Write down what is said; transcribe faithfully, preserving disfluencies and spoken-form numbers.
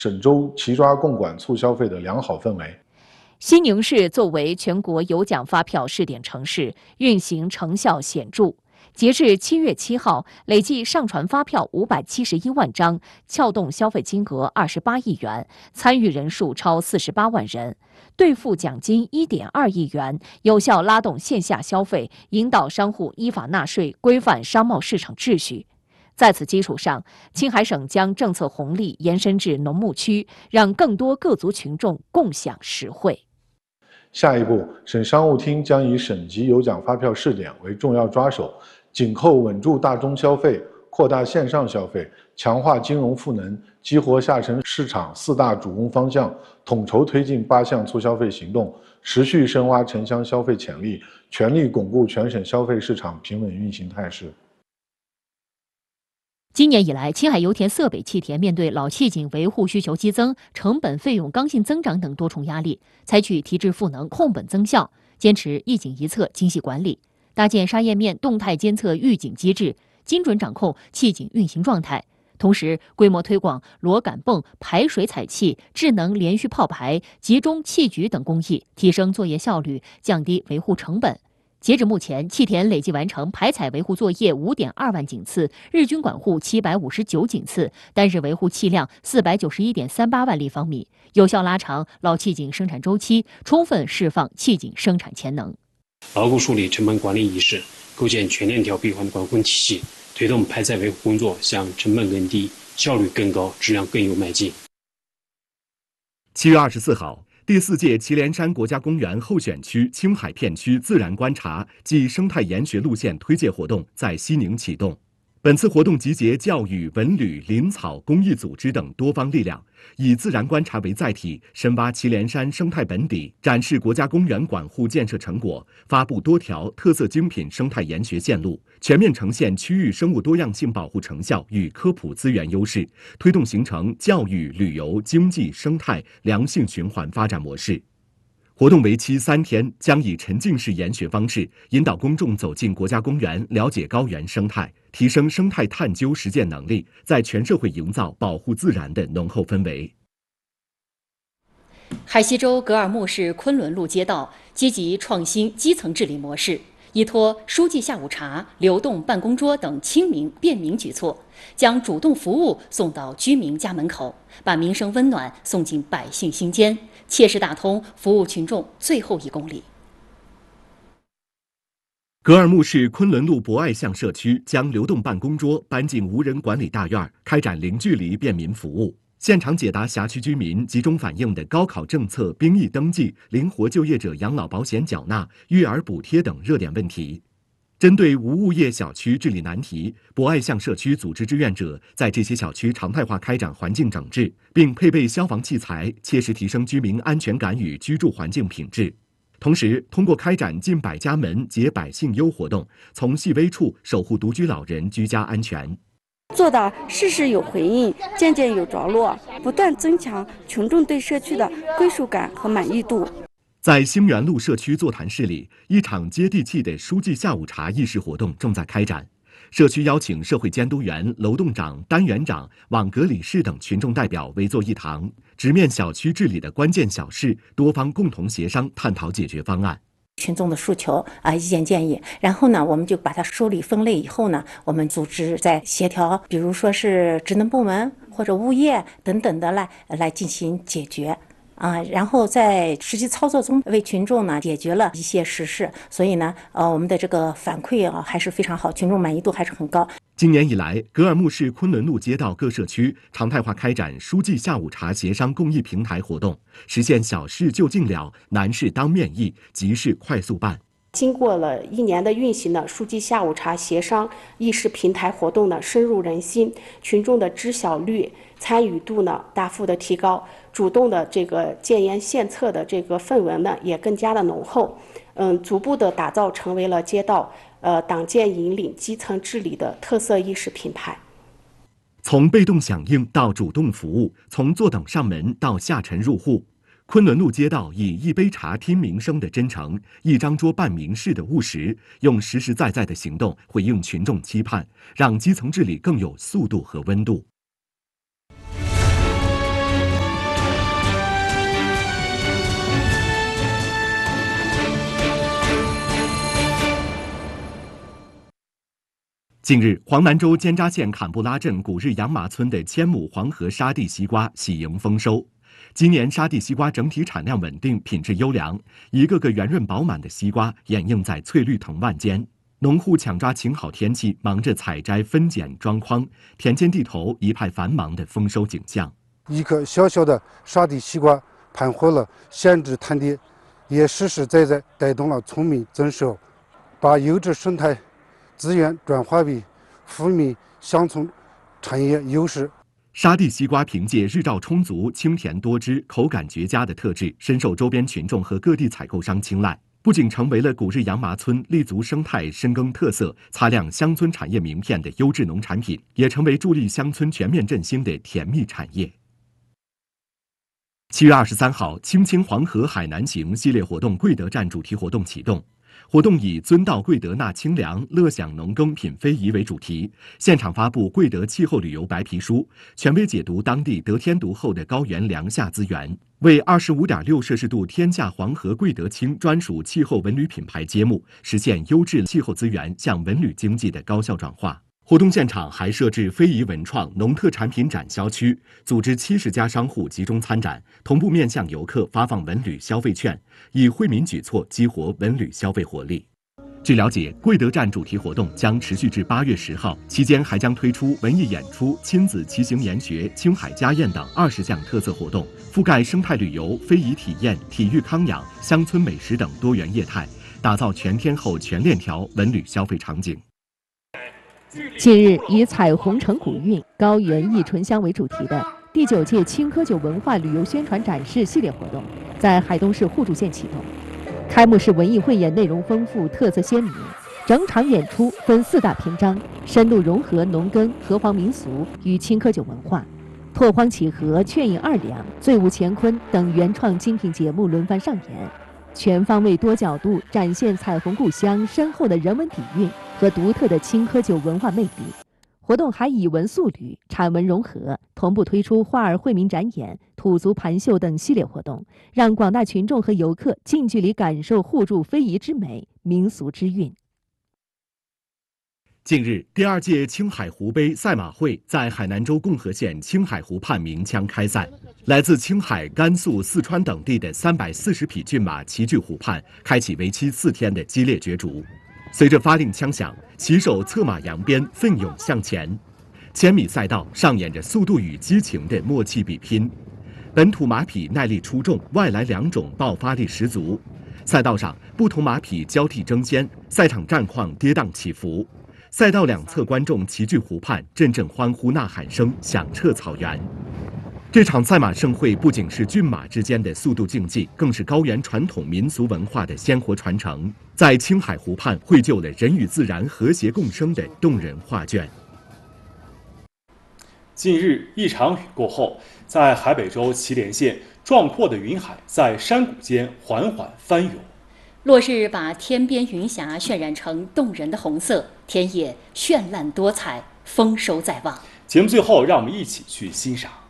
省州齐抓共管促消费的良好氛围。 西宁市作为全国有奖发票试点城市，运行成效显著。截至七月七号，累计上传发票五百七十一万张，撬动消费金额二十八亿元，参与人数超四十八万人，兑付奖金一点二亿元，有效拉动线下消费，引导商户依法纳税，规范商贸市场秩序。在此基础上，青海省将政策红利延伸至农牧区，让更多各族群众共享实惠。 下一步，省商务厅将以省级有奖发票试点为重要抓手，紧扣稳住大宗消费、扩大线上消费、强化金融赋能、激活下沉市场四大主攻方向，统筹推进八项促消费行动，持续深挖城乡消费潜力，全力巩固全省消费市场平稳运行态势。 今年以来，青海油田色北气田面对老气井维护需求激增、成本费用刚性增长等多重压力，采取提质赋能、控本增效，坚持一井一策精细管理，搭建砂页面动态监测预警机制，精准掌控气井运行状态。同时，规模推广螺杆泵、排水采气、智能连续泡排、集中气局等工艺，提升作业效率，降低维护成本。截止目前，气田累计完成排采维护作业 五点二万井次，日均管护七百五十九井次，单日维护气量 四百九十一点三八万立方米，有效拉长老气井生产周期，充分释放气井生产潜能。 牢固树立成本管理意识，构建全链条闭环管控体系，推动排采维护工作向成本更低、效率更高、质量更优迈进。 七月二十四号，第四届祁连山国家公园候选区青海片区自然观察暨生态研学路线推介活动在西宁启动。本次活动集结教育、文旅、林草、公益组织等多方力量，以自然观察为载体，深挖祁连山生态本底，展示国家公园管护建设成果，发布多条特色精品生态研学线路，全面呈现区域生物多样性保护成效与科普资源优势，推动形成教育、旅游、经济、生态良性循环发展模式。活动为期三天，将以沉浸式研学方式引导公众走进国家公园，了解高原生态，提升生态探究实践能力，在全社会营造保护自然的浓厚氛围。 海西州格尔木市昆仑路街道积极创新基层治理模式，依托书记下午茶、流动办公桌等亲民便民举措，将主动服务送到居民家门口，把民生温暖送进百姓心间，切实打通服务群众最后一公里。 格尔木市昆仑路博爱巷社区将流动办公桌搬进无人管理大院，开展零距离便民服务，现场解答辖区居民集中反映的高考政策、兵役登记、灵活就业者养老保险缴纳、育儿补贴等热点问题。针对无物业小区治理难题，博爱巷社区组织志愿者在这些小区常态化开展环境整治，并配备消防器材，切实提升居民安全感与居住环境品质。同时，通过开展进百家门、解百姓忧活动，从细微处守护独居老人居家安全， 做到事事有回应，件件有着落，不断增强群众对社区的归属感和满意度。 在兴园路社区座谈室里，一场接地气的书记下午茶议事活动正在开展。社区邀请社会监督员、楼栋长、单元长、网格理事等群众代表围坐一堂，直面小区治理的关键小事，多方共同协商探讨解决方案。 群众的诉求啊、意见建议，然后呢，我们就把它梳理分类以后呢，我们组织在协调，比如说是职能部门或者物业等等的来来进行解决。啊，然后在实际操作中为群众呢解决了一些实事，所以呢，呃，我们的这个反馈啊还是非常好，群众满意度还是很高。 今年以来，格尔木市昆仑路街道各社区常态化开展书记下午茶协商公益平台活动，实现小事就近了，难事当面议，急事快速办。 经过了一年的运行呢，书记下午茶协商议事平台活动呢深入人心，群众的知晓率、参与度呢大幅的提高，主动的这个建言献策的这个氛围呢也更加的浓厚，嗯，逐步的打造成为了街道呃党建引领基层治理的特色意识品牌。 从被动响应到主动服务，从坐等上门到下沉入户，昆仑路街道以一杯茶听民生的真诚，一张桌办民事的务实，用实实在在的行动回应群众期盼，让基层治理更有速度和温度。 近日，黄南州尖扎县坎布拉镇古日洋马村的千亩黄河沙地西瓜喜迎丰收。今年沙地西瓜整体产量稳定，品质优良，一个个圆润饱满的西瓜掩映在翠绿藤蔓间。农户抢抓晴好天气，忙着采摘、分拣、装筐，田间地头一派繁忙的丰收景象。 一颗小小的沙地西瓜盘活了闲置滩地，也实实在在带动了村民增收，把优质生态资源转化为富民乡村产业优势。 沙地西瓜凭借日照充足、清甜多汁、口感绝佳的特质，深受周边群众和各地采购商青睐。不仅成为了古日洋麻村立足生态、深耕特色、擦亮乡村产业名片的优质农产品，也成为助力乡村全面振兴的甜蜜产业。七月二十三号，青青黄河海南行系列活动贵德站主题活动启动。活动以尊道贵德纳清凉，乐享农耕品非遗为主题，现场发布贵德气候旅游白皮书，权威解读当地得天独厚的高原凉夏资源，为二十五点六摄氏度天价黄河贵德青专属气候文旅品牌揭幕，实现优质气候资源向文旅经济的高效转化。活动现场还设置非遗文创、农特产品展销区，组织七十家商户集中参展，同步面向游客发放文旅消费券，以惠民举措激活文旅消费活力。据了解，贵德站主题活动将持续至八月十号，期间还将推出文艺演出、亲子骑行研学、青海家宴等二十项特色活动，覆盖生态旅游、非遗体验、体育康养、乡村美食等多元业态，打造全天候全链条文旅消费场景。 近日，以彩虹城古韵、高原忆醇香为主题的第九届青稞酒文化旅游宣传展示系列活动在海东市互助县启动。开幕式文艺汇演内容丰富，特色鲜明，整场演出分四大篇章，深度融合农耕、河湟民俗与青稞酒文化，拓荒启禾、劝饮二两、醉舞乾坤等原创精品节目轮番上演，全方位多角度展现彩虹故乡深厚的人文底蕴和独特的青稞酒文化魅力。活动还以文塑旅、产文融合，同步推出花儿惠民展演、土族盘秀等系列活动，让广大群众和游客近距离感受互助非遗之美、民俗之韵。 近日，第二届青海湖杯赛马会在海南州共和县青海湖畔鸣枪开赛，来自青海、甘肃、四川等地的三百四十匹骏马齐聚湖畔，开启为期四天的激烈角逐。随着发令枪响，骑手策马扬鞭，奋勇向前。千米赛道上演着速度与激情的默契比拼，本土马匹耐力出众，外来两种爆发力十足。赛道上，不同马匹交替争先，赛场战况跌宕起伏。赛道两侧观众齐聚湖畔，阵阵欢呼呐喊声响彻草原。这场赛马盛会不仅是骏马之间的速度竞技，更是高原传统民俗文化的鲜活传承，在青海湖畔绘就了人与自然和谐共生的动人画卷。 近日一场雨过后，在海北州祁连县，壮阔的云海在山谷间缓缓翻涌。 落日把天边云霞渲染成动人的红色，田野绚烂多彩，丰收在望。 节目最后，让我们一起去欣赏。